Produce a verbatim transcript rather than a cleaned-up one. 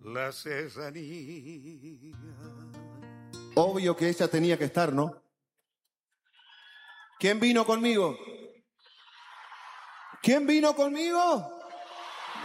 la cesanía. Obvio que ella tenía que estar, ¿no? ¿Quién vino conmigo? ¿Quién vino conmigo?